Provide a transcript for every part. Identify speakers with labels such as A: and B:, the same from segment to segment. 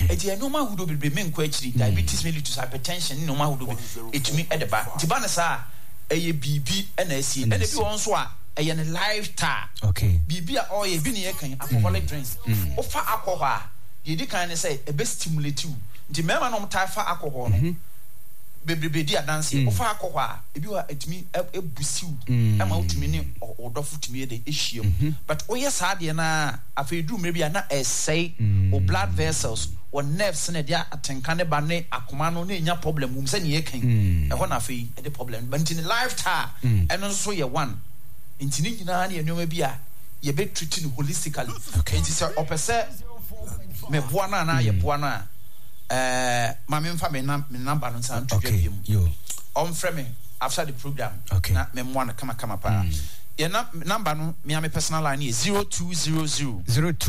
A: eti enoma hudo bebre men ko akiri diabetes mellitus hypertension enoma hudo etumi edeba tiba na sa eye bibi na asie na bi won so a eye ne lifestyle bibi a oye bi ne yekan alcoholic drinks o fa alcohol a ye di kan ne say e be stimulate you nti mema no mta fa alcohol no bebrebe di adanse o fa alcohol a e bi wa etumi ebusiu e ma utumi ne odofo tumi de ehiem but o yes ha de na afedu mrebi na essay o blood vessels or nerves na dia atenka ne ba ne akoma no na enya problem mum se ne yekan e ho na afei e de problem but in lifestyle eno so ye one intini nyina na enoma bi a ye be treat no holistically enti se opese me boa na ye boa na mama mfa me number no san to dwa biem on frame after the program na me mo na kama pa your number no me am personal line is 0200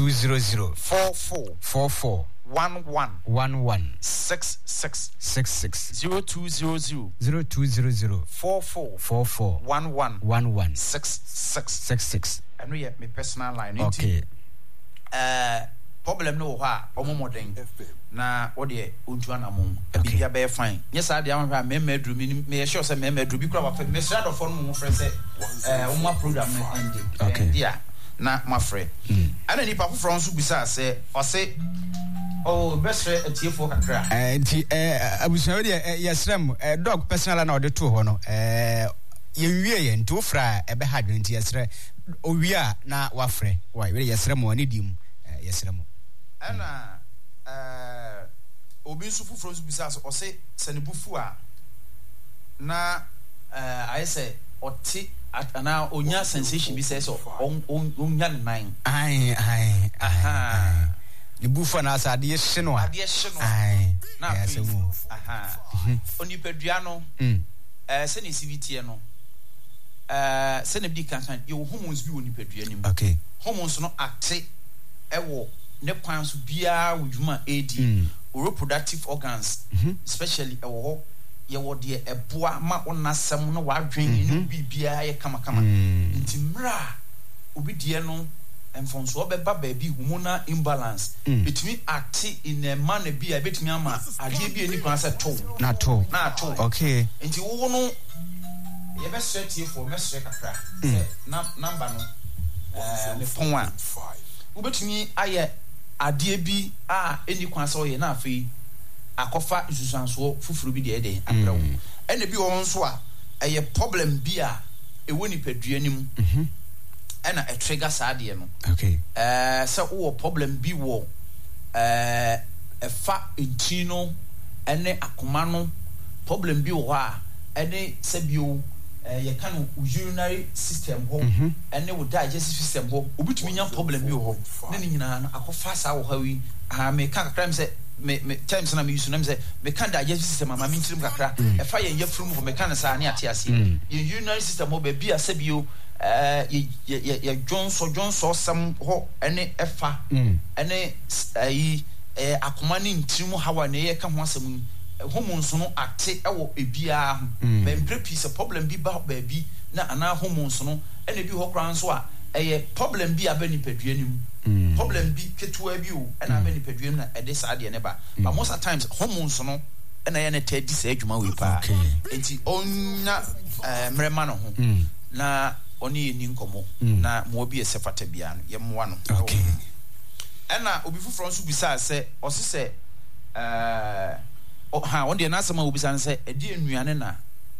A: 44 11 66 0200 44 11 66 and we me personal line
B: okay
A: problem no ha omomoden na ode ontu anamon bibia be fine yes ade am hwa me dru me sure say me dru bi kura wa me sra do phone mo frɛ sɛ uma program no ending dia na ma frɛ ana ni pa foforo nso bisa sɛ ɔse oh best atiefo kakra
B: nti abusuawe de yesrem dog personal na ode to ho no yenwie ye nti ofra ebe ha dwen nti yesre owia na wafrɛ wai we yesrem woni dim yesrem
A: ana obi nso foforo nso bisa so ɔse sanebufu a na ayese ɔte ana onya sensation bi sɛ so onya ne nan
B: ai ni bufa na asa ade hye no ai
A: na asemu onipadua no sɛ ne CVT no sɛ ne bi kan yo hormones bi woni padua nim
B: okay
A: hormones no ate ewo ne kwan so bia wudwuma AD reproductive organs especially ewo ho ye wo de eboa ma onasem no wadwen ne bibia ye kama nti mra obi de no enfonso obeba baabi hormonal imbalance between ate in a man bia betumi ama ade bia ni kwan se to
B: na to okay
A: nti wo no ye be straight for me straight kakra number no me pon a ubetumi aye ade bi a eni kwan se oye na afei akofa isusanso fufuru bi de ede abrawo ene bi won so a eye problem bi a ewo ni padua nim ena a trigger saade no
B: okay
A: so wo problem bi wo efa intino ene akoma no problem bi wo a ene sabio ye kan urinary system ho ene wo digestive system ho obitumi nya problem bi wo ne nyina akofa sa wo hawi me kan crime say me times na me use na me say me kan digestive system ama me ntirim kakra efa ye yafrum ho me kan sa ne ate ase ye urinary system ho ba bi asabio ye jonso sam ho ene efa ene ayi akoma ne ntirim hawa ne ye ka ho asam hormones no ate ewo ebia ho membre piece problem bi ba bi na ana hormones no ene bi ho kran so a eye problem bi abani padua nim problem bi ketua bi o ena abani padua na ede saade ne ba but most of times hormones no ena ye ne tedi sa adwuma we pa enti onya mrema no ho na oni ni nkomo na mo bi esefata bia no ye moa no
B: okay
A: ena obi fufuro nso bisa se osese on de na asema obi san se edi enuane na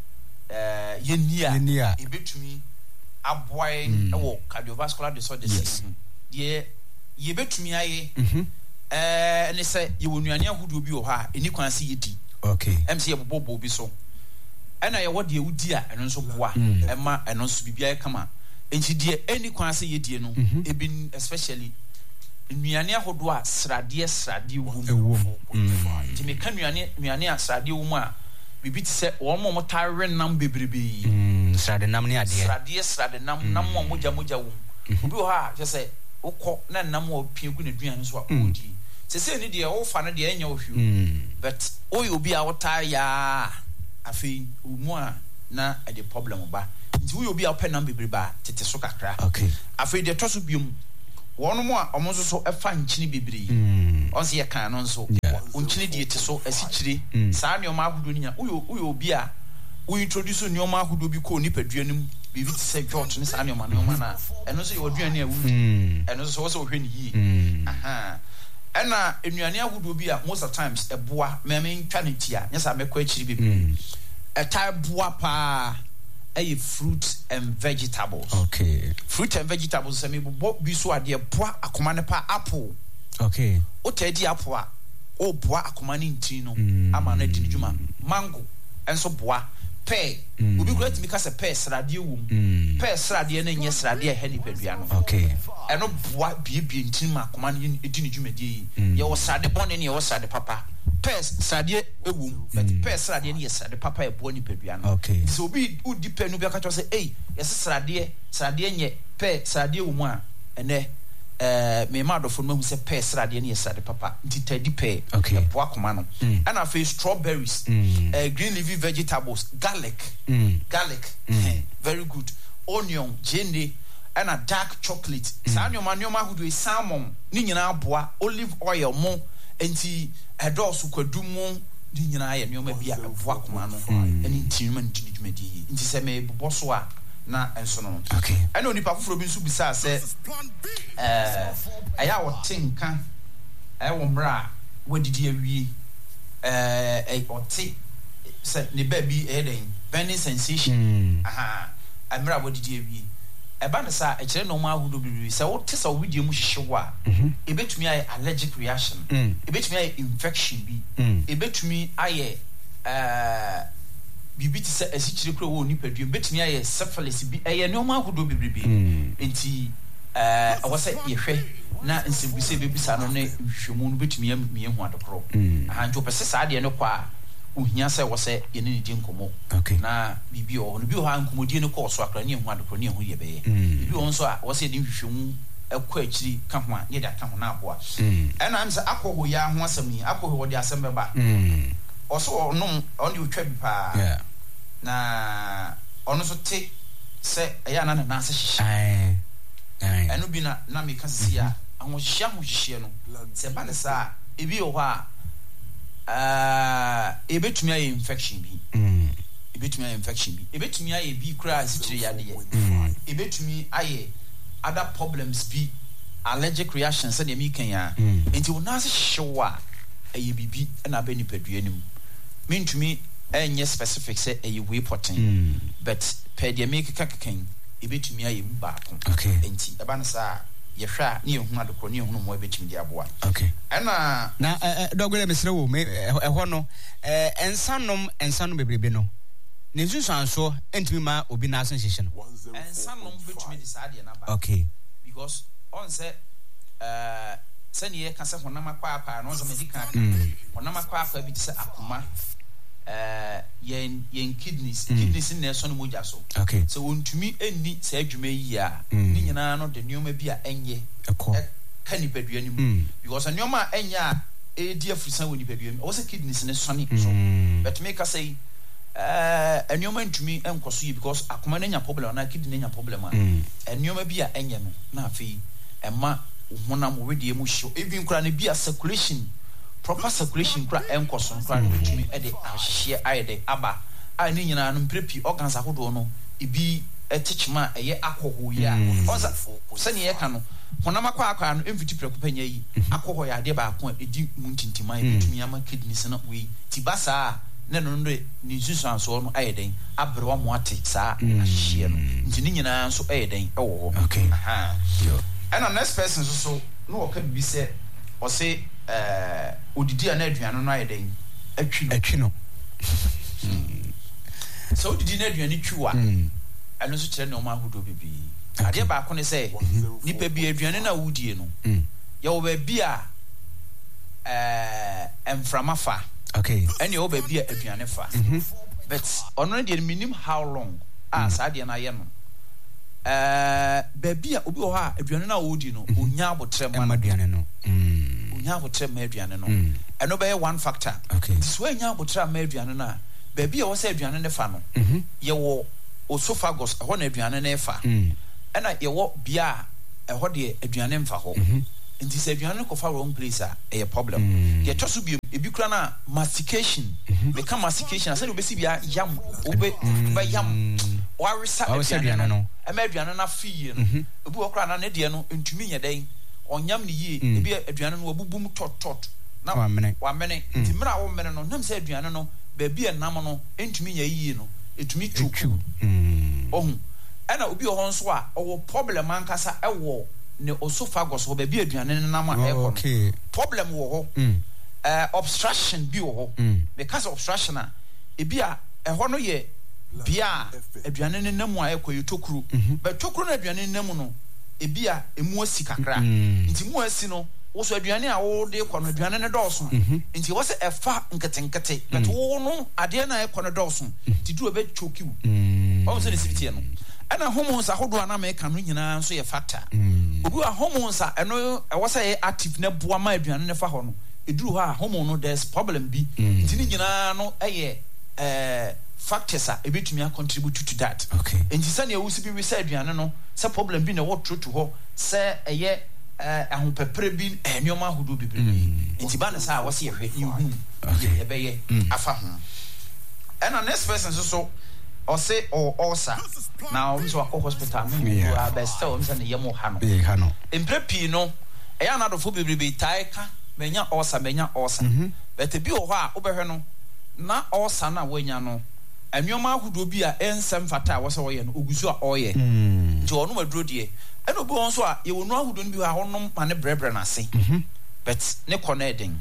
A: yenia ebetumi aboy ewo cardiovascular disorders ye betumi aye ne se ye wonuane ahudu bi wo ha eni kwan se yedi
B: okay
A: MC ye bobo bi so ena ye wo de udi a eno nso boa ema eno nso bibia kama enti de eni kwan se yedi no ebi especially nuane ahodo a srade wum nti me kan nuane a srade wum a bibi ti se wo mo tare nam bebrebe
B: srade nam ne ade
A: srade nam mo moja wum obi ho ha je se ukọ na nam o piegu ne duan so a odi se ni de o fa no de enya o hwu but o yo bi a wota ya afi umu a na e de problem ba nti wo yo bi a pe nam bebrebe ba tete so kakra
B: okay
A: afi de toso biom wono mo a omo so efa nchini bebrebe on se ye kan no so unchini di ete so esichiri saa nneoma ahudo nya uyo obi a we introduce nneoma ahudo bi ko ni paduanum bibi ti say George ni saa nneoma na eno so ye oduane a wudi eno so so hwe ni yi ena enuane ahudo bi a most of times eboa meme ntwa ne tia nya saa mekọ achiri bi eta boa pa fruit and vegetables.
B: Okay.
A: Fruit and vegetables say me bo bi so ade boa akoma ne pa apple.
B: Okay.
A: O tedi apple a o boa akoma ne ntin no ama na di djuma. Mango enso boa. Pear. Obi kura timi ka se pear srade wum. Pear srade na nye srade a heni padua no.
B: Okay.
A: Eno boa bie ntin ma akoma ne di djuma di. Ye wo srade bone ne ye wo srade papa. Pes sadie ewum but pes sadie ne yesade papa e bo ni padua no.
B: Okay.
A: So obi udi pe no bi aka cho say yes sadie nye pe sadie wo mu a ene me ma dofo no hu say pes sadie ne yesade papa nti tadi pe e bo akoma no. And afi strawberries, green leafy vegetables, garlic, very good, onion, jenny, and a dark chocolate. Sanyo hudu e salmon ni nyina aboa, olive oil mo enti edosu kwadumu di nyina ye nneoma bia eboa koma no eni ntinuma ndi dwumadi nti se me boboso a na enso no.
B: Okay.
A: Ana onipa foforo bi nso bisa se aya wotenka wo mra wadidi awie oti se ne ba bi eden burning sensation amra wadidi awie eba na sa ekire no ma ahudo bibi se wo tesa wo widie mu hihyewo a ebetumi aye allergic reaction ebetumi aye infection bi ebetumi aye bibi ti se esichire kro wo nipadua ebetumi aye syphilis bi eye no ma ahudo bibi enti awose yehwe na nsebuse bebisa no ne hwehwemu no betumi am hu adokro ahanjo pese saa de ne kwa uhia se wose ye ne di nkomo na bibi o no bi o ha nkomodie ne ko so akra ne hu adokro ne hu ye be bibi o nso a wose de hwehwemu ekọ akiri ka ho a ye da ka ho na aboa ena am se akọho ya ho asem yi akọho de asem beba oso onum on de otwa bi pa na ono so te se eya na na ase hihye eno bi na me kasi ya ahohihye no se ba ne sa ebi o ha ebetumi aye infection bi ebetumi aye bi kura zichire ya de ye ebetumi aye other problems be allergic reactions and me kan ya enti wona se hyewa aye bibi na ba nipadua nim mentumi enye specific say aye way poten but per de make kakan ebetumi aye mba ko enti eba na sa yehwa ne yehu adokro ne yehu no mo ebetumi di aboa na
B: dogwele mesre wo ehwo no ensanom bebrebe no ne nsusanso entumi ma obi na asen hihye no
A: ensanom betumi di saa de na ba because on say sani ye kan se honam akwa no so medical honam akwa bi se akoma yen kidneys na so no moja so so wontumi enni se adwuma yi a ni nyina no de nneoma bi a enye kani padua ni mu because nneoma enya edi afusan woni padua mi o se kidneys ne so ni so but make us say nneoma ntumi enkoso yi because akoma na nya problem na kidney nya problem a nneoma bi a enye no na afi ema honam wedi mu hyo even kura ne bi a circulation proper circulation kura enkoso kura ntumi e de ahye ayede aba a ni nyina no mprepi organs ahodo no ibi etichima eye akoho ya onza sani ye ka no honam akwa no emfiti prekopanya yi akoho ya de ba ko edi muntintima e betumi ama kidneys na we tibasa na no ndo ni nsusanso no ayeden abrewa mo ate saa ahye no nti ni nyina so ayeden e wo and the next person so no ka bi se o se odidi ana aduano no ayeden atwi no so odidi na aduani twiwa eno so kire no ma hodo bibi ade ba ko ne se nipa bi aduane na wudie no ye wo ba bi a emframafa and you be a aduane fa but ono de minimum how long saa de na ye no baby a obi o ha aduane na wodi no onya abotrem ma aduane no onya abotrem ma aduane no eno be one factor this way nya abotrem ma aduane na baby a wo say aduane ne fa no ye wo esophagus ho na aduane ne fa ena ye wo bia ho de aduane mfa ho nti se aduane ko fa wrong place a problem ye toso bi ebi kura na mastication me ka mastication asa obesi bia yam obe yam waresa aduane no ema aduane na fie no obi okura na ne de no ntumi nya den onyam ne yie ebi aduane no obubum tot na wa mene nti mra wo mene no nam se aduane no ba bi enam no ntumi nya yie no etumi twoku ohun ana obi ho nso a owo problem ankasa ewo ne esophagus wo ba bi aduane ne nam a ekọ problem wo ho obstruction bi wo ho because obstruction a ebi a eho no ye bia aduane ne nam a ekọ yetokuru ba tokuru na aduane ne nam no ebi a emu asi kakra nti mu asi no wo so aduane a wo de kɔ no aduane ne dɔɔso nti wo se ɛfa nketenkete but wo no ade na ekɔ no dɔɔso nti du obe chokiu wo se ne sibitie no ana hormones ahodo na me ka no nyina so ye factor obi a hormones a eno ɛwo se ye active na boa ma aduane ne fa hɔ no eduru hɔ a hormone no there's problem bi nti ne nyina no ɛyɛ factors a ebetumi a contribute to that nti sɛ ne ewusi bi say aduane no sɛ problem bi na wo tro to hɔ sɛ ɛyɛ ahopepere bi enoma ahodo bibiri nti ba na sa wo se ye hwɛ ihu ye bɛyɛ afa ho ɛna next person so o say o ulcer na o so akɔ hospital no go abesta o msa ne yemo ha no emprepi no ɛya na dofo bibiri tai ka menya ulcer but bi o hɔ a wo bɛhwɛ no na ulcer na wanya no enoma ahodo bi a ensem fata wo se wo ye no ogusu a ɔyɛ nti ɔno maduro de and obi won so a ye wonu ahodo no bi ha honom ma ne brebre na se but ne connecting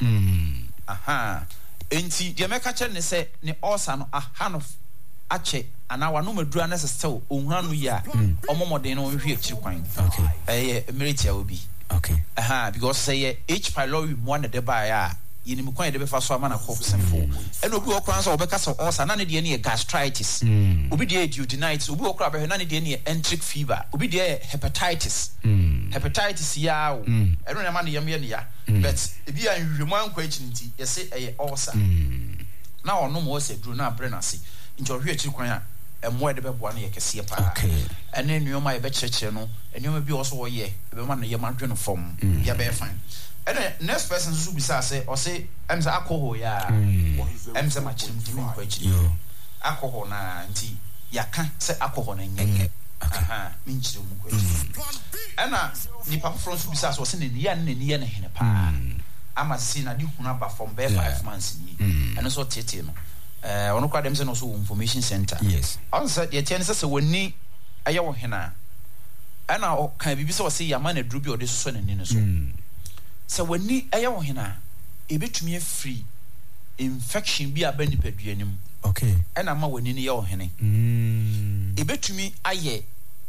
A: aha enti de meka kye ne se ne ulcer no aha no ache ana wa no madura na se still onhura no ya omomode no hwe akiri kwan emeritia obi aha because say H pylori mo na de ba ya yini mi kwan de be fa so ama na cough simple and obi okran so obeka so ulcer na ne de ne gastritis obi de duodenitis obi okra be na ne de ne enteric fever obi de hepatitis ya o eno na ma ne yam ye ne ya but ebi anhwemu ankwa achinti ye se eye ulcer na ono mo se duro na bre na se nti ohwe akiri kwan a emo de be boa na ye kese pa ene nuoma ye be kyerekye no nuoma bi also wo ye be ma na ye ma dweno fom ya be fine. And next person who be say or say I'm the alcohol ya I'm the matching question alcohol na nti yaka say alcohol na nyenge aha minchire mu question ana nipa front who be say so say ne ya na hene pa ama see na di huna ba from be 5 months ni and so tete no ono kwa dem say no so information center yes on say ye tie say woni aye wo hena ana o kan bibi say o say ya ma na duru bi o de so na ni no so so wani aya wo hena ebetumi afri infection bi aba nipaduanim ena ma wani ne ya wo hene ebetumi aye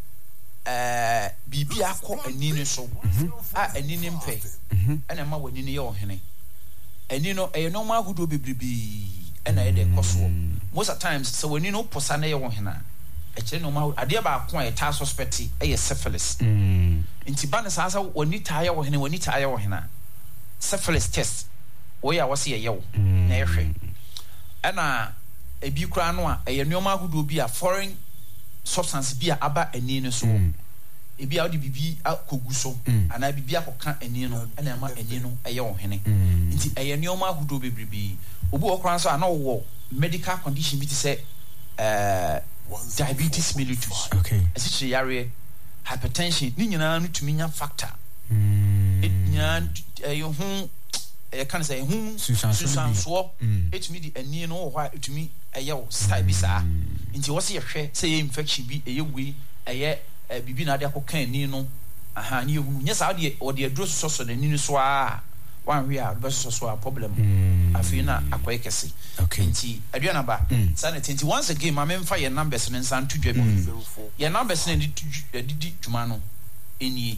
A: bibi akọ ani ne so a ani ne mpe ena ma wani ne ya wo hene ani no normal hudo bebribi ena ye de koso most of times so wani no posa na ya wo hena ekire normal ade ba akọ a ta suspect eye syphilis nti ba ne saa woni taa ya wo hene woni taa ya wo hena syphilis test wo ya wo se ye wo na ehwe ana ebi kura no a eye nneoma agudo bi a foreign substance bi a aba ani no so ebi a odi bibi akogu so ana bibi akoka ani no ana ma ani no eye wo hene nti eye nneoma agudo bebribi obi wo kura so ana wo medical condition bi ti say diabetes mellitus asichire yare hypertension ni nyina no tumi nya factor nya you can say susanso etumi di ani no ho etumi eyew style bi saa nti wo se yehwe say infection bi eyewi eye bibi na de akoka ani no aha ni ehunu nya saa de o de aduro soso na ani no so a wan hwe a do soso a problem afi na akoye kese nti aduana ba sanity nti once again ma memfa ye numbers ne nsan to dwa bi ye numbers ne di dwuma no eni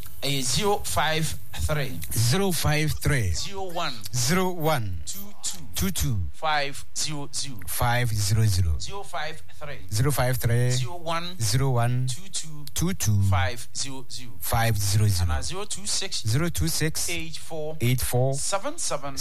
A: 053 01 22
B: 22
A: 500
B: 053 01 22 500
A: and 026 84 77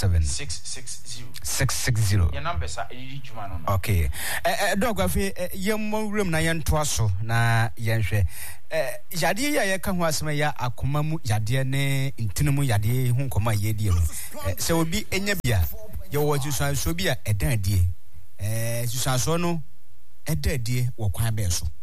A: 660. Your numbers are
B: okay. Dog afi yemmo room na yento aso na yenhwe. Yade ya yeka ho asema ya akoma mu yade ne ntinu mu yade hu nkoma yedie no. Se obi enya bia ye wo jusan so bia edan die. Jusan so no edadie wo kwan be so.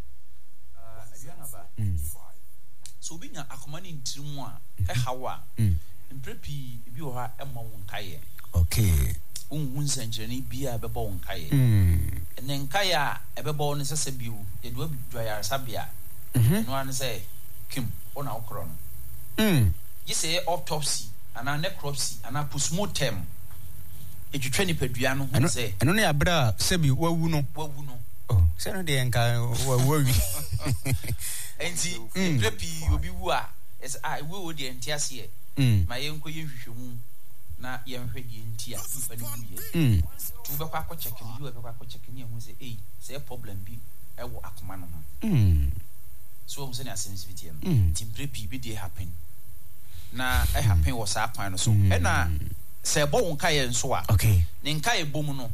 A: So obi nya akoma ne ntinu mu a hawa. Mprepi bi wo ha emma won kaye.
B: Okay.
A: Unsanjeni bia bebo won kaye. Ne nkaye a ebebo no sese biu ye do dwaya sabia. No one say Kim on our crown. You say autopsy and a necropsy and a postmortem. If you train Peduano, and say, and only a bra, Sebi, what we know. Oh, Saturday and worry. And see, Preppy will be wa as I will the entire year. My uncle, you na young ready in tear. To the quack checking, you have a quack checking, who say, eh, say a problem be a walkman. So I'm saying, I sense with him. Timprepi be de happen. Na I happen was a pine or so. And na say bon kaya and so. Okay. Ninkaya bomuno.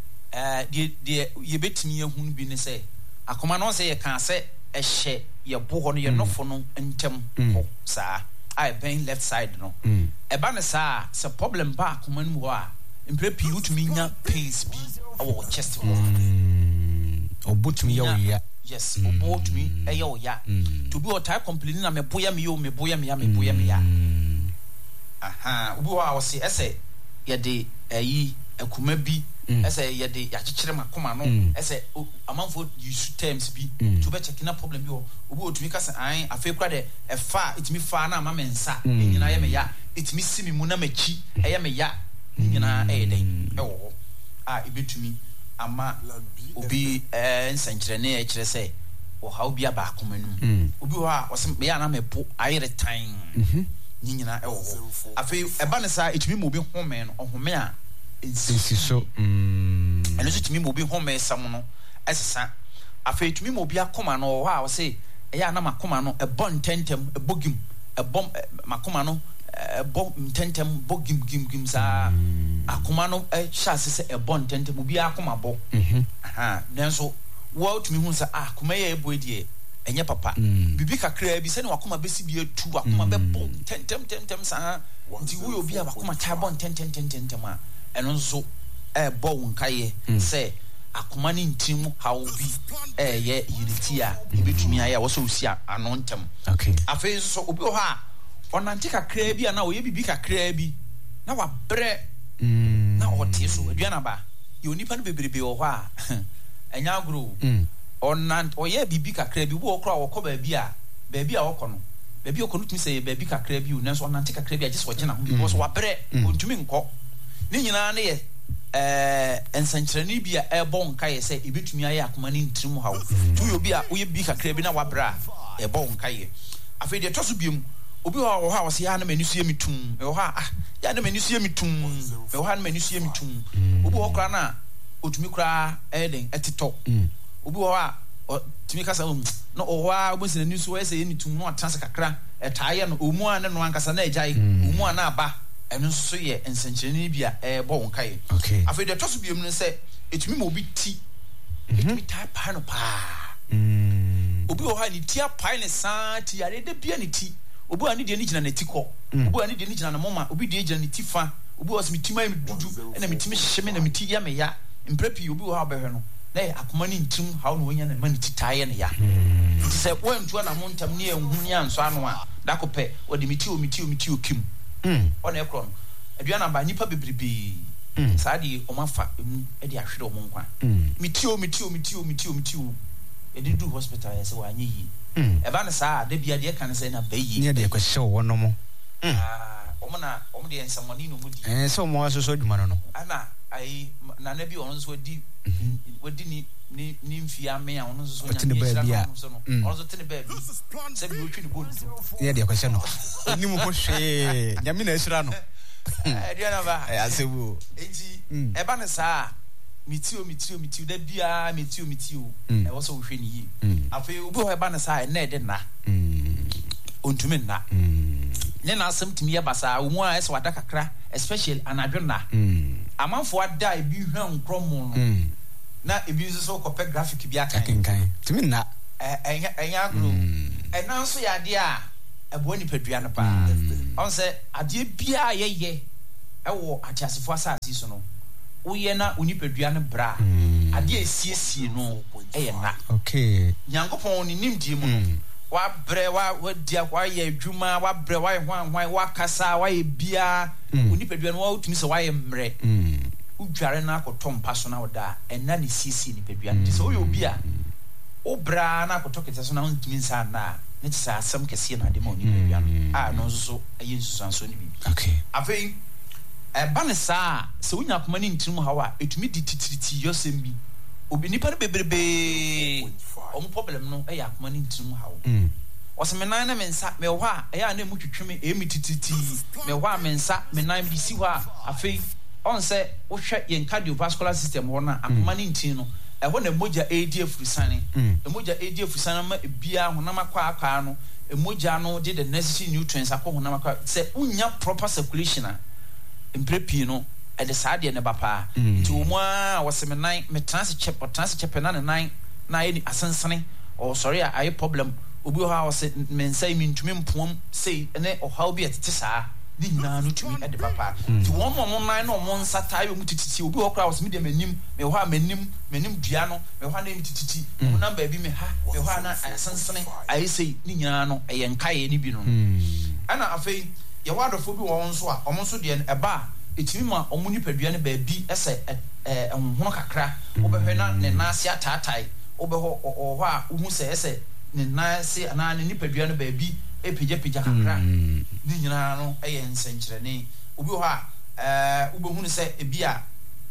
A: Ye bet me who be say. A command say, I can't say a share your book on your no for no and tem. Sir, I been left side no. A banner, sir, it's a problem back when we are. Imprepi you to me not pains be our chest. Or boot me, yeah. Yes, bought me a yo ya. To be a type complaining, I'm a boya me, me boya me, me boya me ya. Aha, who I was say, essay, ya de a ye, a kumebi, essay, ya de Yachirama Comano, essay, a month for you should terms be to be checking a problem. You would to make us I feel quite a far, it's me far now, mamma and sa, and I am a ya, it's me see me munamechi, I am a ya, in a day. Oh, it be to me. Ama obi nsankyerene ekire say o ha obi aba akomanu obi wa wasem me ana mepo ayere tan nyinyina ewo afi eba ne sa etumi mo obi home no ohome a ensisi so eno so etumi mo obi home sam no esesa afi etumi mo obi akoma no ha wo say eya na makoma no ebo ntentem ebogim ebo makoma no ebo ntentem bogim gim sa akoma no chance se ebon tente mu bia akoma bo aha nanso wo tumi hu sa akoma ye ebo die enye papa bibi kakra bi se ne wakoma besi bi atu akoma be bo tentem sa nti wo obi akoma cha bon tentem a eno nso bo wonkaye se akoma ne ntimu hawo bi ye unity a ebetumi aye wo so usia anontem okay afi so obi ho a onante kakra bi ana wo ye bibi kakra bi na wa bre na otie so aduana ba ye onipa no bebrebe wo ho a enya agro onant oye bibi kakra bi wo okra wo ko ba bi a wo ko no tumi say ba bi kakra bi na so onante kakra bi agye so gina ho because wa bre ontumi nko ni nyina na ye ensankyerani bi a ebon kaye say ebetumi aye akoma ni ntirim hawo tu yo bi a wo ye bi kakra bi na wa bra ebon kaye afi de toso biom obi ho ha wose ya na mani su yemitum e ho ha ya na mani su yemitum e ho ha na mani su yemitum obi ho kra na otumi kra eden etito obi ho ha tumi kasa no o ho a obi se na nisu we se yemitum no atanse kakra etaaye no omu a ne no ankasa na ejai omu a na aba eno so ye ensankyereni bia bo wonkae afi de toso biom no se etumi mo obi ti etumi ta pa no pa obi ho ha ni ti apa ne sa ti yare de bia ni ti obi ani de ni gina na tiko obi ani de ni gina na mama obi de gina na tifa obi was mitima mi dudu na mitimi hyehye na miti ya me ya mprepi obi wo ha behwe no na akoma ni ntim ha no wonya na mani titaye na ya nti se kwantu na montam ne ehuni anso ano a dakope odi miti okim ona ekro no aduana ba nipa bebrebe saadi omafa emu e de ahwere o monkwa miti edi du hospital ya se wa anyi yi eba na saa de bia de kan se na bayi ne de kwehye wo no mo omo de ensamoni no mudi so mo aso dwuma no ana ai na na bi on so di ni mfia me a on so nya so no on so tene ba bi se bi otwi ni bodu ne de kwehye no ni mo ko hwe nyame na esira no dia na ba asebu enti eba ne saa mitio da bia mitio e wo so wo hwe ni yi afi obi ho eba ne saa na ede na ontumi na ne na asem timi ye basa wo mu a ese wada kakra especially anadwo na amanfo ada ebi hwa nkromo no na ebi nso so kope graphic bi aka
B: timi na
A: enya agro ena nso ya de a ebo ni padua no pa on se ade bia ye ewo atiasefo asase so no woye na onipadua no bra ade asiesie no eye na
B: okay
A: nyankopon ni nimdie mu no wa bre wa dia wa ye adwuma wa bre wa ye hwan wa kasa wa ye bia onipadua no wa utumi se wa ye mre udware na akotom paso na oda enna ne siesie ni padua no se wo obi a obra na akotokete so na untumi nsa na ne tsa asem kese na de ma onipadua no a no so aye nsusanso ni bibi
B: okay
A: afei banesa se wonya koma ni ntirim hawa etumi di titiriti yosem bi obi nipa bebrebe problem no ya koma ni ntirim hawo osmenan na mensa me ho a ya na mu twetweme emi tititi me ho a mensa menan bi si ho a afei on se wo hwe yen cardiovascular system ho na akoma ni ntin no ho na moja ADF fusane moja ADF fusane ma bia ho na makwa no moja no de the necessary nutrients akọ ho na makwa se unya proper circulation a imprepi no e de saade ne bapa nti wo mu a wosemenan me transit na ne nan na ye ni asensene o sorry aye problem obi ho a wose mensai mintumi mpom sei ene o how be etete saa ni nyina no tumi e de bapa nti wo mo nan na mo nsata yo mutititi obi ho kra wose me de manim me ho a manim dua no me ho na mutititi mo number bi me ha me ho na asensene aye sei ni nyina no e yenkaye ni bi no ana afei ye wadofo bi wo nso a omo nso de eba etimi ma omo nipadua ne ba bi ese honhono kakra obehwe na ne nase atatai obeho ho a uhu se ese ne nase ana ne nipadua ne ba bi epija kakra ni nyina no eye nsenkyere ne obi ho a obehu ne se ebi a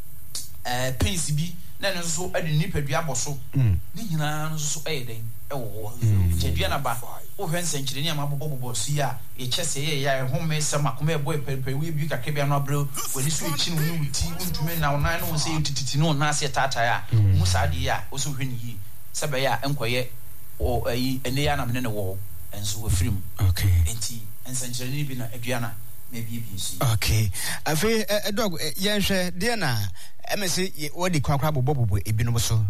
A: pains bi na ne so ade nipadua boso ni nyina no so eye den ewo jedua na ba o hwen senkyere ni amabobo si a e kyese ye ya home se makoma e boy pepe we bi kakra bia no abro wani so echi no wuti untume na onan no se tititi no na se tata ya musa de ya o so hwen yi se be ya enkoye o ayi ene ya na mene ne wo enso wo firim
B: okay
A: enti ensenkyere ni bi na aduana na bi si
B: okay afi dog yenhwe de na emese wodi kwakwa bobo ebinom so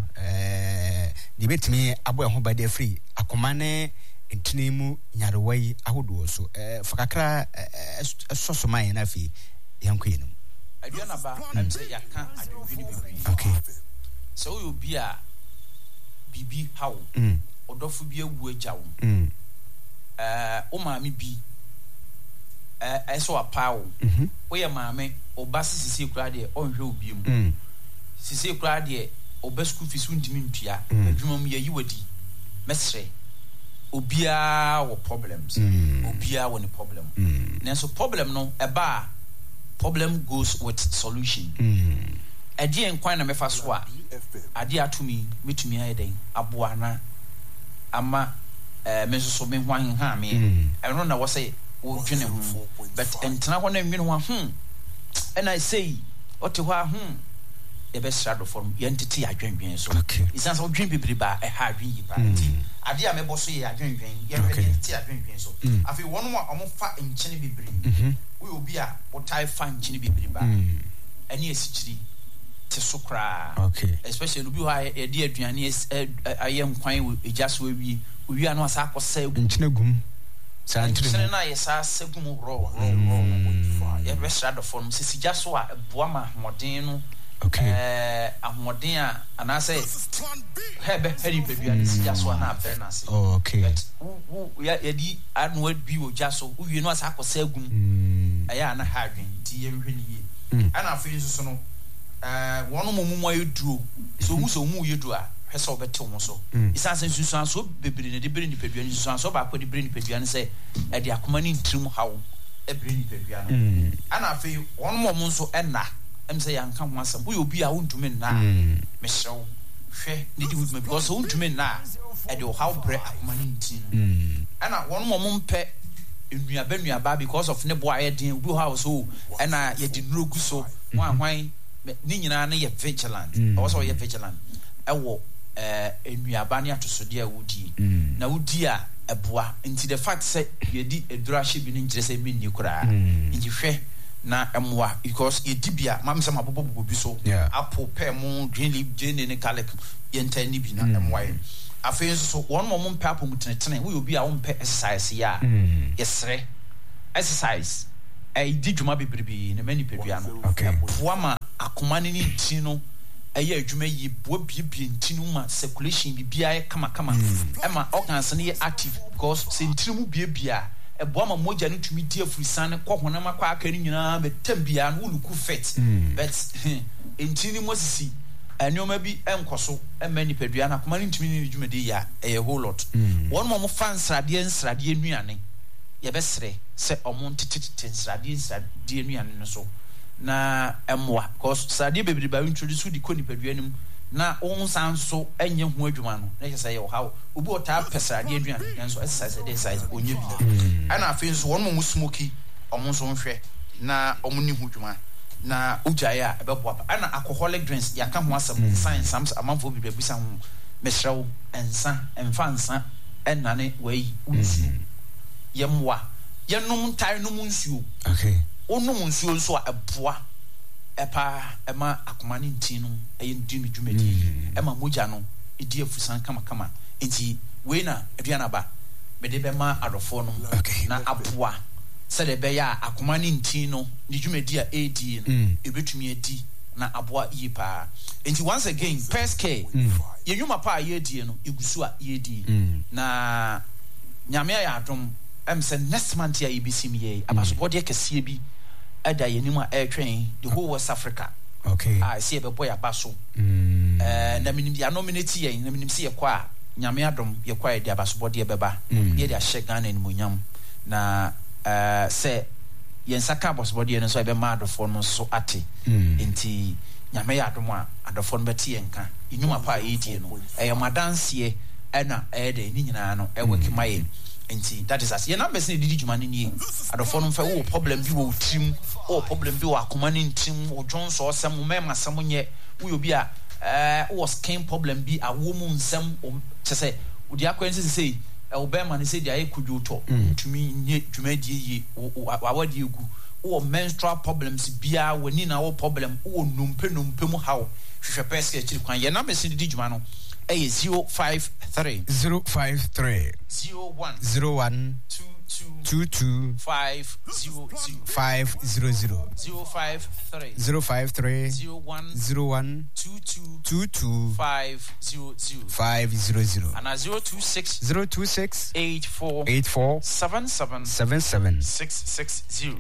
B: de betimi abo e ho ba de free akoma ne ntinemu nyarewai ahodo so fakakra sosoman na fi yankwe no
A: aduana ba amse yaka adwini bibi
B: okay
A: so you be a bibi how odofo bi awu agyawo o maami bi eso apawo o ye maame o basi sisi kura de o nhwe obi mu sisi kura de o ba school fees untimi ntua adwuma mu ye yiwadi mesre obia wo problems obia wo ne problem nanso problem no eba problem goes with solution ade enkwan na mefa so a ade atumi metumi ayeden aboa na ama meso so me hwan ha me eno na wo say wo dwene ho but entena ho na nwene ho and I say ote ho e be strado form yentiti adwenwen so isan so dwen bibriba e ha adwen yi ba ade a mebo so ye adwenwen ye yentiti adwenwen so afi wono a omo fa nkyene bibri we obi a wotai fa nkyene bibriba ani esichiri te so kra especially obi ho a de aduane ayem kwan ejaso wi anu asa akosa
B: nkyene gum
A: santre na ye sa segum ro ye be strado form sisi jaso a boa ma modern no ahoden a anase hebe heri pedua ni jaso na abenase
B: okay
A: but ya di anu bi o jaso uwie no asa akosa agum aya na hadwen ti ye hwe ni ana afi so no wono momumo ayeduro so hu so mu yedu a hwese obete wo so isanse susan so bebre ne de bre ni pedua ni susan so ba ko de bre ni pedua ni se e de akoma ni ntrim hawo e bre ni pedua no ana afi wono momu so enna em say yanka ho asam wo obi a wontumi na me hyew hwe ne di wuduma because wontumi na e de how bre akoma ni ntin ana wono momu mpe enuaba because of ne boa ye den obi how so ena ye di nurogu so hwan ni nyina na ye vigilant also ye vigilant ewo enuaba ne atosode a wudi na wudi a eboa nti the fact say ye di edura hye bi ne ngire say bi ni kura nti hwe na emwa because ye dibia mam say mabobo bi so apple pear mu green leaf jene ne garlic ye ntani bi na emwa ye afei so won mo mpa apom tenetene wo obi a wo mpa exercise ya yesre exercise di dwuma bebrebe na mani pedua no boa ma akoma ne nti no eye adwuma yi boa biebie nti no ma circulation bibia ye kama ema organs ne active because sentire mu biebia boa ma moja ne tumi di afurisan ne kohona makwa aka ni nyina betam bia no luku fit but enti ni mosisi anyoma bi enkoso mani pedua na akoma ne ntumi ne dwuma de ya a whole lot won mo fans rade nuane ye besre se omon tititi nsrade nuane no so na emwa cause srade bebiri ba introduce di koni paduanim na onsan so enye ho adwuma no na yesa ye how obi ota pesrade aduane nso exercise dey size onye bi ana afin so won mo smoky omon so nhwe na omon ni ho adwuma na ujaya ebeboa ana alcoholic drinks yaka ho asem science sams amanfo bi bisa ho mesrew ensa emfansa enane wai unsu yemwa yenom tai no munsuo onum nsuo nso a eboa epa ema akoma ne ntin no eye ndi no dwumadi ema moja no edi afusan kama enti we na aduana ba mede be ma adofo no na aboa se de be ya akoma ne ntin no ne dwumadi a edi no ebetumi edi na aboa yipa enti once again first care yenwuma pa ye die no egusu a ye di na nyame ya adom say next month ya ibisi me abasobode kese bi ada yenim a etwen the whole West Africa I see be boy abaso na minim ya nominate ye na minim se ye kwa nyame adom ye kwa ye abasobode beba ye dia hye Ghana ni monyam na say yen saka abasobode no so be ma adofo no so ate enti nyame ya adom a adofo no beti ye nka inwuma pa edie no madanse na de ni nyina no work my enti that is as ye na person didi dwuma ni adofo no fa wo problem bi wo trim o problem bi wo akoma ni ntim o jonso osem mema sam nye wo obi a wo skin problem bi a wo mu nsem chese odi akwansi sei o be ma ne sei dia ekudwo to tumi nye dwuma die yi awadi egu wo menstrual problems bia woni na wo problem wo numpe mu hawo hwehwe peske chiri kwan ye na person didi dwuma no 053 01 22 500 053 01 22 500 and 026 84 77 660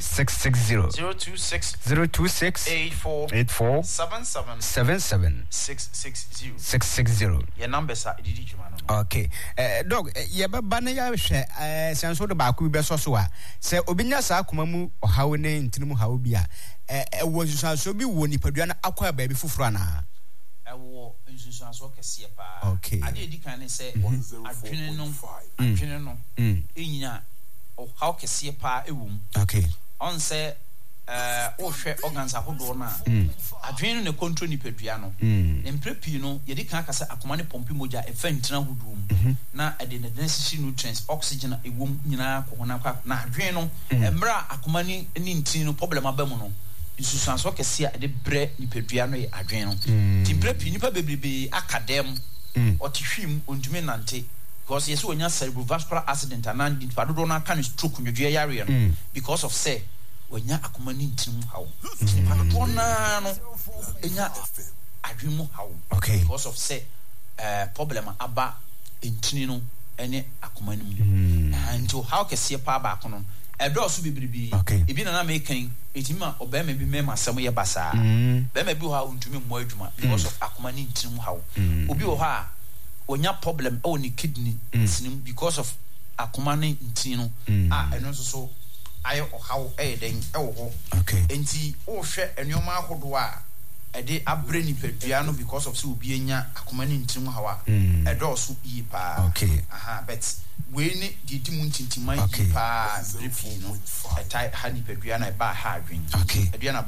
A: 026 84 77 660 your numbers are
B: okay dog yeba na ya hwe senso do ba ku be so a se obinya sa akoma mu ohawo ne ntinimu hawo bi a wo nsusanso bi wo nipadua na akwa ba bi fufuru ana
A: wo nsusanso kese pa
B: okay
A: ade edi kan ne se adwene no enyina ohawo kese pa ewum
B: okay
A: on se o hwe organs ahodo na adwene no control nipadua no emprepi no yedi kan akasa akoma ne pompi moja efa ntina hodum na ade the necessary nutrients oxygen ewom nyina kohona kwa na adwene no emra akoma ne ntin no problem abamu no nsusanso kese a de bre nipadua no ye adwene no timprepi nipa bebrebe akadem otihwim ontumi nante because yeso onya cerebrovascular accident and nipa dodo na kan stroke nwodwe yare no because of say onya akoma ni ntim hawo nipa dodo na no enya adwemu hawo because of say problem aba entini no ene akoma ni mu and how kese pa ba kono edo so bibribi ebi na mekan etima obema bi mema asem ye basa bema bi ho ha ntumi mmo adwuma because of akoma ni ntim hawo obi ho ha onya problem o ni kidney sinim because of akoma ni ntin no eno so ayo hawo den wo ho enti o hwe enwoma ahodo a ede abre ni pedua no because of so obi enya akoma ni ntim hawa edo so yi pa but we ni didi mu ntintima yi pa briefly no etai ha ni pedua na ba ha adwen edua na ba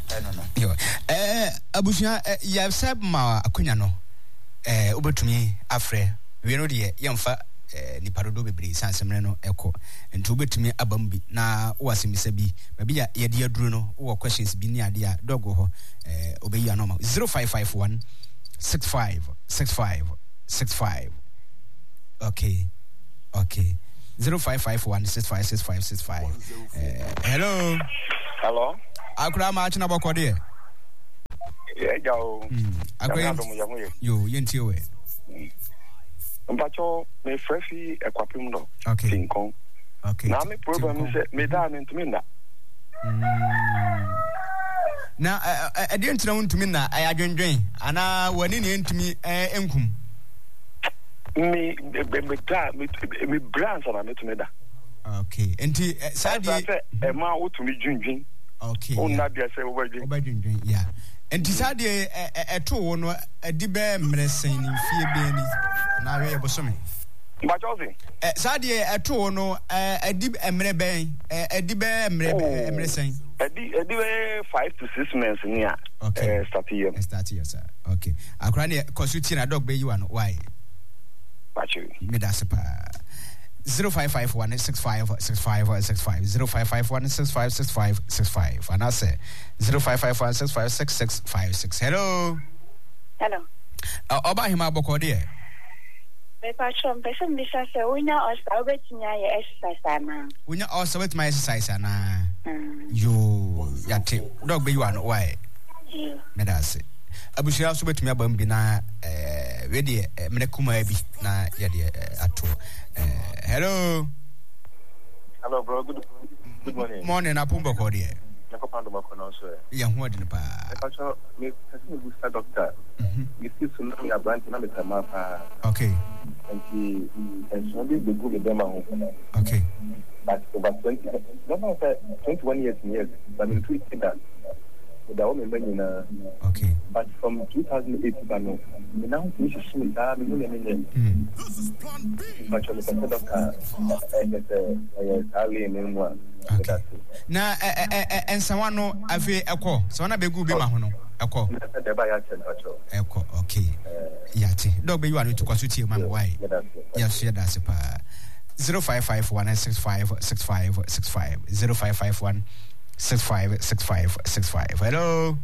B: Yo. Abusia ya sab ma akunya no. Obetumi afre. We no de yemfa ni parodo bebre sansemre no eko. Nti obetumi abambi na wasimisa bi. Babi ya yede aduro no wo questions bi ni ade a dogo ho obeyi anoma 0551 6565. Okay. 0551 656565. Hello. Akura ma achina bokode e.
C: Yo.
B: Yo, yenti we.
C: Mpacho me freshi ekwapim no.
B: Okay.
C: Tinkon.
B: Okay.
C: Na me problem say me da me ntumi nda.
B: Na ade ntina ntumi na ayadwendwen ana wani ne ntumi enkum.
C: Me brands na me ntumi da.
B: Okay. Enti sadi
C: e ma wotumi dwendwen.
B: Okay.
C: Onna dia say
B: obadwendwen yeah. Enti sadi eto wo no adi be mresen ni fie be ni na we yebosome.
C: Mbachozi.
B: Sadi eto wo no adi emre ben adi be mresen.
C: Adi 5 to 6 months ni a.
B: Okay.
C: Start here
B: sir. Okay. Akra ne consulting na dog be you an why?
C: Bachu.
B: Me da sepa 0551656565 0551656565 and I say 0551656656. Hello. Oba hima boko de.
D: Me patron person be say unya osa obetinya ye exercise na.
B: Unya osa with my exercise na. Yo yate dog be you an why? Me da say. Abusia so betumi abam bi na we de menekuma bi na ye de ato. Hello
C: bro, good morning.
B: Morning apumba ko de.
C: Nakopando makono so.
B: Ya ho de pa.
C: Pacho me kasi me gusta doctor. Gisi sunu ya brand na betama pa.
B: Okay.
C: And so they go with them home.
B: Okay.
C: But over 21 years, but in 2 that.
B: Okay.
C: But from 2008 now, this is plan
B: okay. Na and someone no ave eko. So na be gu be ma ho no. Eko. Okay. Yati. Dog be you want to consulting man why? Yes, yeah, that's pa. 0551656565 0551 656565. Hello.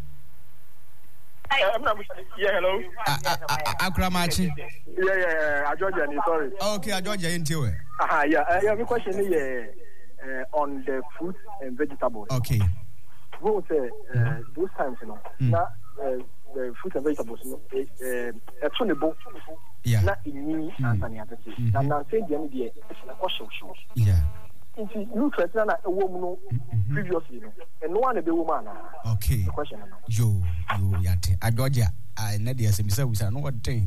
C: Yeah, hello.
B: Akramachi.
C: Yeah. Georgia, sorry.
B: Okay, Georgia, into it.
C: Yeah. My question is on the fruits and vegetables.
B: Okay.
C: We'll say those times, you know. Now, the fruits and vegetables, it's on the boat.
B: Yeah.
C: Not in me, Anthony. And now say the idea is a question.
B: Yeah.
C: You threaten a woman previously, and no one be woman.
B: Okay.
C: Question.
B: You yate. Georgia. I Nadia said, we know what thing.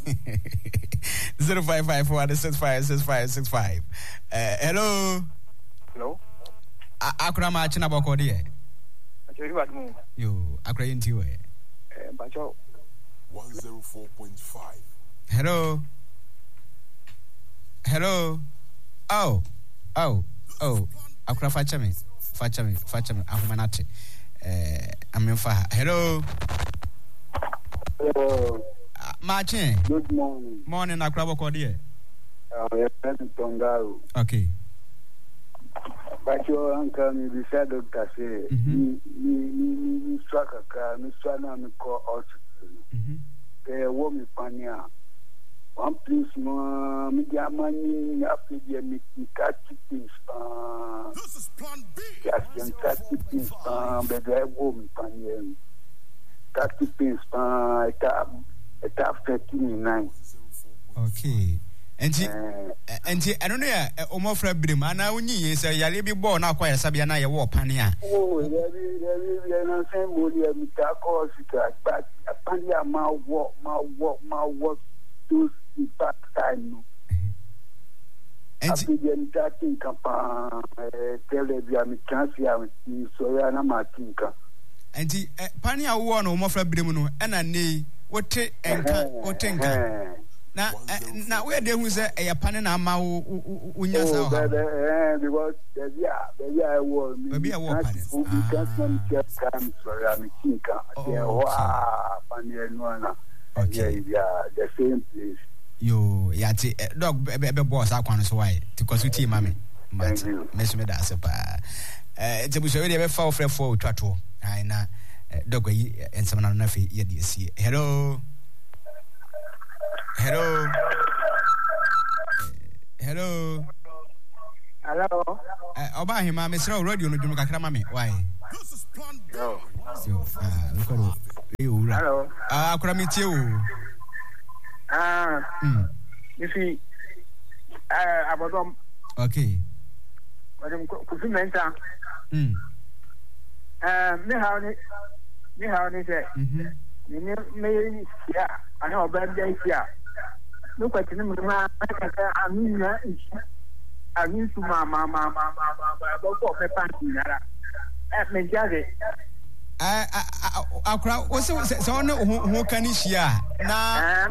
B: 0554656565. Hello. Akrama china boko de. You akra into it.
E: 104.5.
B: Hello. Oh. Akra fachame. Ahumanate. Amenfa. Hello. Martin.
F: Good morning.
B: Morning, Akra boko de.
F: Tongaro.
B: Okay.
F: But your uncle, me beside doctor say, me struck a car, me struck me call hospital. They want me pania. One place, me get money, after the me catch things.
E: This is plan B.
F: Just catch things. But they want me pania. Catch things. It after 29.
B: Okay. Enti eno no ya omofra birim ana wonyi yesa yale bi ball na akwa yesa bia na ye wo pane a
F: there na say moli mi ta ko sika but pane a ma wo to back time no enti den ta tinka pa televia mi chance ya mi so ya na ma tinka
B: enti pane a wo no omofra birim no ena nei wote enka na where dey who say e pan na ama unya sa
F: because baby I was
B: baby I was pan
F: we can't just come for am kinka okay the same place
B: yo yati dog be boss akwan so why because we team mama but me da se pa tebuso we dey be fa ofre for twato ai na dog yi ensem na na fe ye dey see hello oba hima me sra radio no dum kakra mama why
F: no
B: hello akura me tie o
F: you see abodom
B: okay
F: madam kufi menta me how ni say me ya ana oba bia isia no kwatini mu ma ka amina isia amin su ma bo pe panti nara me jage
B: akura o se on ho kanishia na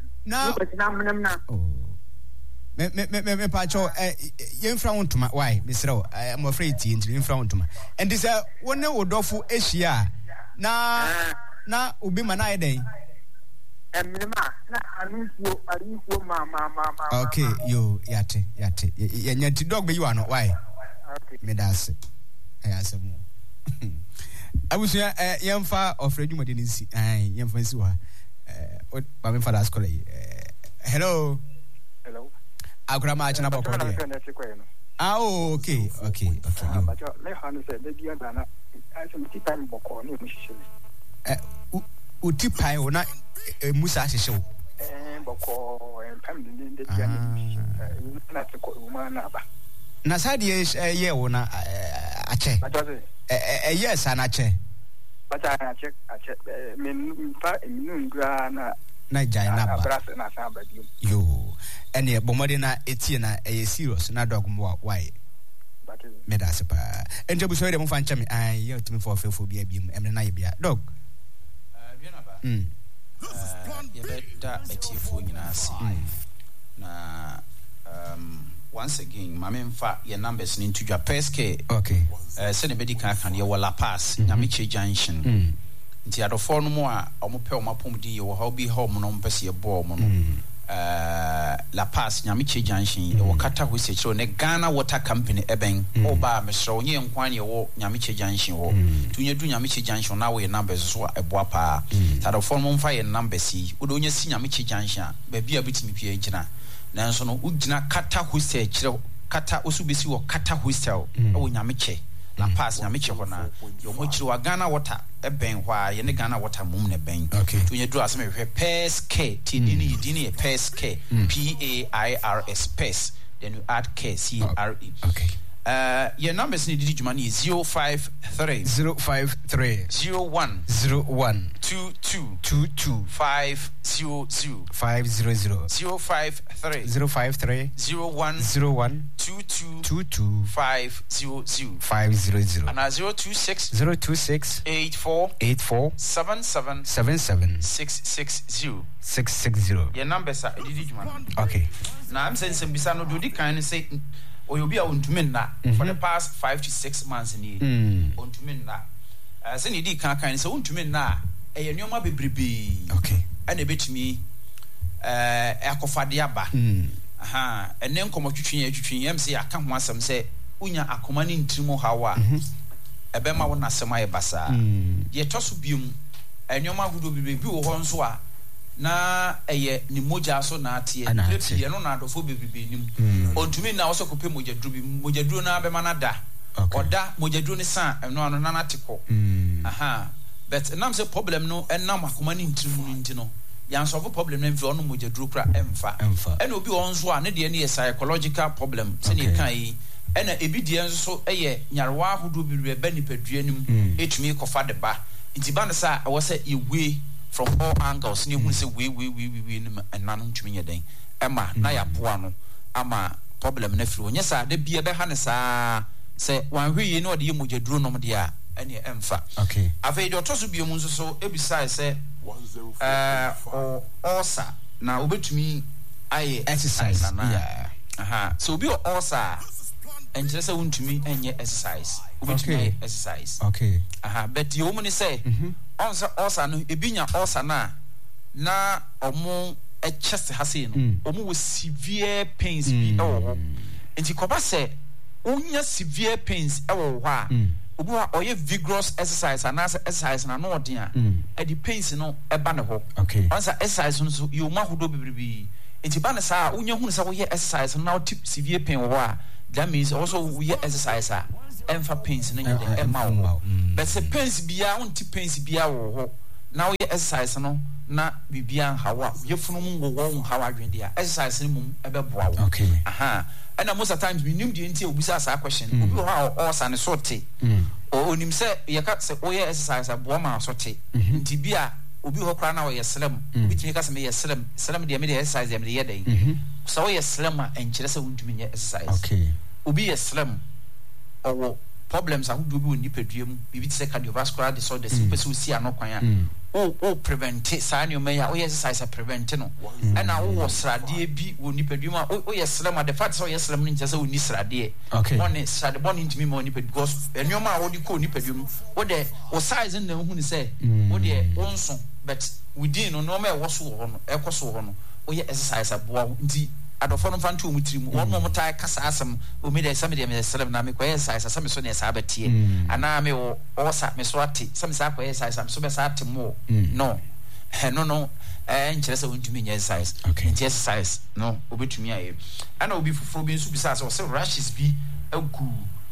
B: me pacho yemfra wontuma why misro I'm afraid ti yemfra wontuma and this one odofu ehia na obi mana eden
F: emma na anufuo ma
B: okay yo yate yanyati dog be you are not why
F: okay
B: me das ayasemu abusia yemfa ofredu modinisi yemfa nsi wa ba me fada school hello agrama achina boko de okay
F: but me hanu say be dia na aso mi time boko ni mu hihye
B: uti pai wona musa hihye wo
F: boko time de dia ni na ko uma na ba
B: na sade ye wona ache yes ana ache
F: but I check me fa enu ngura
B: na jai na ba
F: brasa na sa ba dio
B: yo ene bomode na etie na serious na dog mo why me da sepa enje bu so de mo fa nchame ye timi for fefo bia biem emre na ye bia dog
A: bia na ba ye beta etifo nyina asi na once again mamemfa your numbers into your PSK
B: okay
A: send be di kan ye wala pass Nyamiche junction nti adofo no mo a omope omapom di ye wo ha bi ha mo no mpese ye bo mo no La Paz Nyamiche junction ye wo kata ho se chiro ne Ghana Water Company eben oba mesro nye nkwan ye wo Nyamiche junction wo tunye du Nyamiche junction na wo ye numbers so eboa pa adofo mo mfa ye numbers yi wo do nya si Nyamiche junction ba bia bitimi pia ngina nanso no ugina kata hostel chiro kata osubesi wo kata hostel wo Nyamiche La Paz Nyamiche ho na yo mo chiro wa Ghana Water eben hwa ye ne Ghana Water mum ne ben to ye duru asem hwe PSK tidini dini PSK PAIRS PES then you add KCRE
B: okay
A: your numbers need to jumani 053 01 22 500 053 01 22 500 and 026 84 77 660 your numbers are jumani
B: okay
A: now I'm saying some bisano do the kind say or you'll be on to na for the past 5 to 6 months in here on to na as any kind so on to na a nyoma bebrebe
B: okay
A: and a bit me akofadiaba aha enen komo twetwen yam say aka ho asem say unya akoma ni ntrimo hawa ebema wona asema ye basa ye toso biom nyoma hudo bebrebe wo ho nso a na eye ni moja so na atie ye no na adofo bebebe nim ontumi na wo so kope mojaduro na be manada oda mojaduro ni san no na natiko aha but nam say problem no enam akoma ni ntrimu nti no yan solve problem na mfi ono mojaduro kra emfa ena obi won so a ne de ne psychological problem se ne kan yi ena ebi de enso so eye nyarwa ahodo bebebe ba nipadua nim etumi kofa de ba nti ba ne sa wo say ewe from all angles ni hu say we nanon tumi yeden ema na ya boa no ama problem na firi onye sa de bia be ha ne sa say wan hwe no de yemojaduro no de a ene emfa
B: okay
A: afei de otoso bia mu nso so ebisa say osa na obetumi aye
B: exercise
A: so obi also and just wontumi enye exercise obetumi exercise but the woman say also no ebinya also na omo a chest hase no omo with severe pains bi ewo enti koba say unya severe pains ewo ho a obi wa oye vigorous exercise and exercise na no odin a the pains no eba ne ho once exercise no so you ma hodo bebribi enti ba ne sa unya hu se wo ye exercise na tip severe pain wo a that means also we exercise emfa pains no ye dem ema but se pains bia on tip pains bia wo ho now we exercise no na bibia hawa yefunu mu wo hawa dwende a exercise ni mu ebeboa wo and most of the times we nim the enti obisa asa question obi ho a osa ne sorte o onim se ye ka se o ye exercise aboa ma sorte nti bia obi ho kra na wo ye slam obi timi ka se me ye slam de me de exercise de me ye den so wo ye slam a enkire se wontumi nye exercise obi ye slam owo problems ahu do bi woni paduam bibi se cardiovascular disorders person si anokwan o prevent sanyo me ya o exercise prevent no and na wo srade bi woni paduam o ye slam the fact so ye slam no nje se woni srade one srade born into me money because enyoma a wo di ko ni paduam wo de o size na hu ni say wo de wonso but within no me wo so ho no ekoso ho no o ye exercise aboa nti adofo no fanto omutrim won mo tai kasa asem o me de some de me selem na me ko exercise asem so ne sa batie ana me o sa me so ate some sa ko exercise am so be sa ate mo no nkire se wontumi nya exercise nti exercise no obetumi aye ana obi fufuro bi nso bisa se rashes bi agu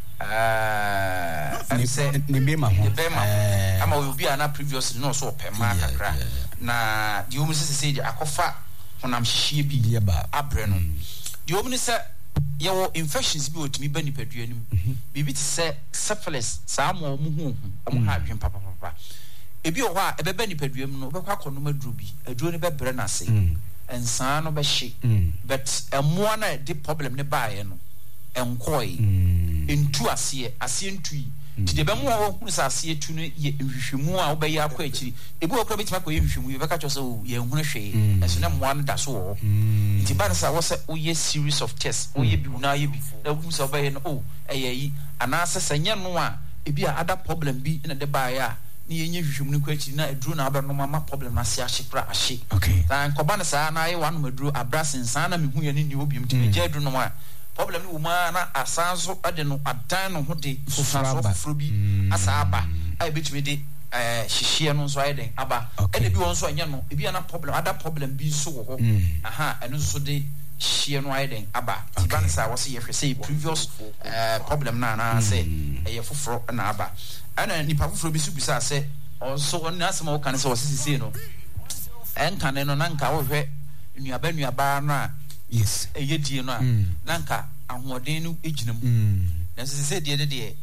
A: and say
B: ni be ma ho
A: ama obi ana previously no so pema kakra na di omu se di akofa honam hihie bi abre no di omu se yewo infections bi otumi ba nipadua anim bibi ti se syphilis sa mo hu omo ha adwen papa ebi o ho a ebeba nipadua mu no obekwa akonom aduro bi aduro ne bebre na se ensan no be hye but emoa na the problem ne baaye no enkoi entu ase ntui ti de be mo ho hu sa ase tu no ye nhwehwemu a obeyi akọ akiri ebi okra betima ko ye nhwehwemu ye beka chose o ye hunu hwe eso na mo an da so ho ti ba na sa wo se o ye series of tests o ye bi na ye bi na hu sa obeyi no o eyi ana se senya no a ebi a other problem bi na de baaye a ni ye nhwehwemu no ko akiri na eduru na aba no ma problem na se ahye pra ahye dan ko ba na sa na ye wanu maduru abrasen san na me hu ye ni obi mti me je du no a problem ni uma na asanso ade no adan no ho de fufuro bi asaba ai betumi de hihie no so aiden aba ene bi won so anya no ebi ana problem other problem bi so wo ho eno so de hihie no aiden aba ti ban sa wo se ye hwese previous problem na say ye fufuro na aba ana nipa fufuro bi su bisa se also na asema wo kan se wo sisi no enka ne no na nka wo hwe nuaba na
B: yes
A: eye die no a nanka ahoden no eginam na se de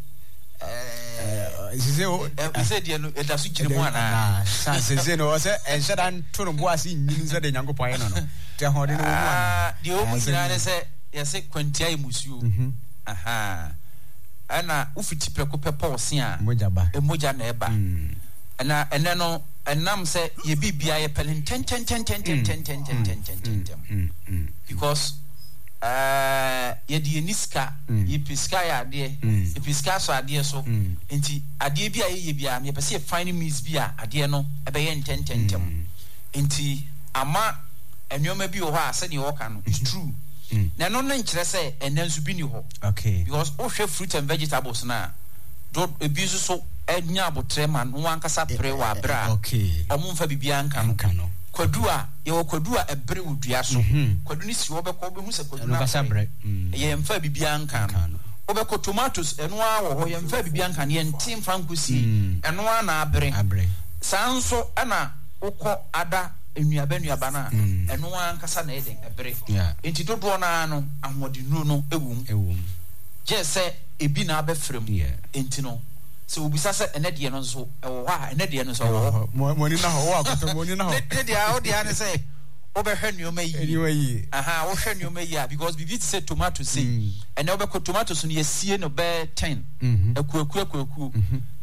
A: se die no eta su ginam ana
B: se no se ensadan to no boasi nyin se de nyankopon ye no te ahoden no wo ana
A: de o mu nyina se ye se kwantia emusuo ana ufiti preko pepo se a emoja na eba ana ene no enam se ye bibia ye pelen ten because ye di niska ye piska ya ade ye piska so ade so enti ade bia ye bia me pese fine means bia ade no ebe ye ten enti ama enyoma bi wo ha ase ne wo ka no it's true na no nkire se enansu bi ni ho because o hwe fruit and vegetables na do ebi so enya abotre man no ankasa pre wa bra omo mfa bibia nka no kwadu a ye wo kwadu a ebre wudua so kwadu ni si wo be ko be hu se kwadu na
B: kasa bre
A: ye mfa bibia nka no wo be ko tomatoes eno a wo ho ye mfa bibia nka ne ntim fa nkosi eno a na abre sanso ana ukọ ada enuaba na eno ankasa na eden ebre enti dodo na no ahodinu no ewum je se ebi na abefrem enti no so obisa se enede no so ewo ha enede no so wo
B: moni na ho akoto moni na ho
A: enede a odi an se obehwe nyoma yi wo hwe nyoma yi because bibi say tomato say ene obeko tomato so no yesie no be 10 akuaku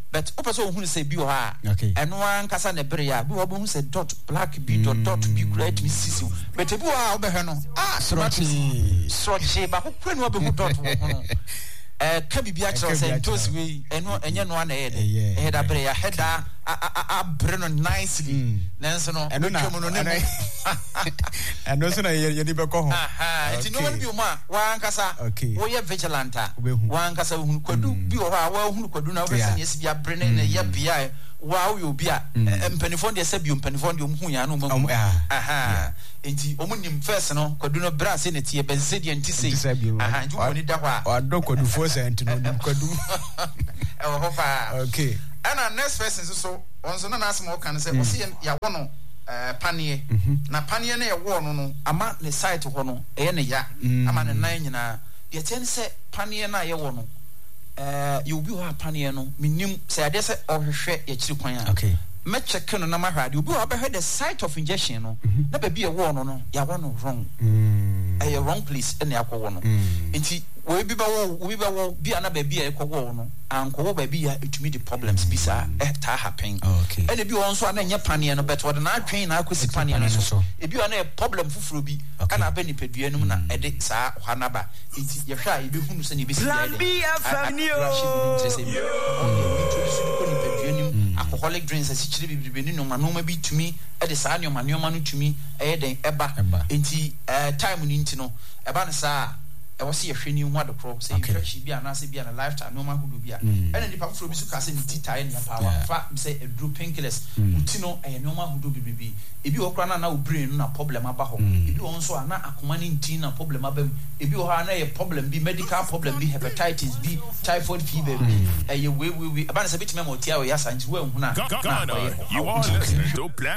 A: but opeso hu say bi o ha eno an kasa na bere ya bi wo hu say dot black bi dot bi great mi sisi but bi o ha obehwe no srochi ba ko kwenu obehu dot wo no ka bibia kire say toast we eno enye no na ye da bere ya header a breno nicely nanso no twemu no ne
B: eno so na ye ni be ko ho
A: enti no one bi o ma wan kasa wo ye vigilant wan kasa hu kwadu bi o ha wa hu kwadu na wo se ne esi bia brene na ye bia wa wo bi a mpanifon de se bi mpanifon de hu ya no mo enti omunim first no kwadu no bra se ne tie bense de enti sei nti wo ni da hwa
B: wa do kwadu fo se enti no nim kwadu
A: ho fa
B: okay
A: and next person so on so na asem o kan say o se ya wo no panie na panie na ye wo no ama ne site ho no e ne ya ama ne nan nyina ye ten say panie na ye wo no you bi ho panie no minim say ade say ohwehwe ye kiri kwan a
B: okay
A: me check no na ma hwade obi ho be the site of injection no na ba bi ye wo no ya wo no wrong a wrong place e na yakwo wo no enti we bi ba wo bi ana ba bi e ko wo no anko wo ba bi ya etumi the problems bisa ta happen
B: okay
A: and bi won so ana nya panie no but what na atwen na akosi panie no so e bi ana problem fufuro bi ana ba ni pedua num na e de sa hwanaba enti ye hwa e bi hunu se ni bisi ya de alcoholic drinks as chiri bi ni no manoma bi tumi e de sa anyoma no tumi e den eba enti time ni nti no eba no sa e wo se ye hwani hu adokro se infection bi ana se bi ana lifetime no ma hudu bi a ene nipa furo bi su ka se ni tita e power fa say a drop painkillers uti no e no ma hudu bi ebi wo kra na wo brain na problem aba ho ebi wo nso ana akoma ni nti na problem aba mu ebi wo ha na ye problem bi medical problem bi hepatitis B typhoid fever e ye we aba na se bitime mo tia wo ya sanji wo hu na
E: you are listening to Plan